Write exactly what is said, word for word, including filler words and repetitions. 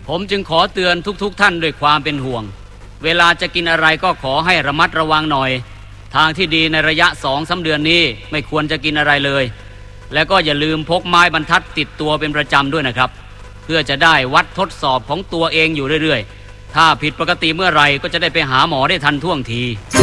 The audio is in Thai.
ผมจึงขอเตือนทุกๆท่านด้วยความเป็นห่วงเวลาจะกินอะไรก็ขอให้ระมัดระวังหน่อยทางที่ดีในระยะ สองถึงสาม เดือนนี้ไม่ควรจะกินอะไรเลยแล้วก็อย่าลืมพกไม้บรรทัดติดตัวเป็นประจำด้วยนะครับเพื่อจะได้วัดทดสอบของตัวเองอยู่เรื่อยๆถ้าผิดปกติเมื่อไหร่ก็จะได้ไปหาหมอได้ทันท่วงที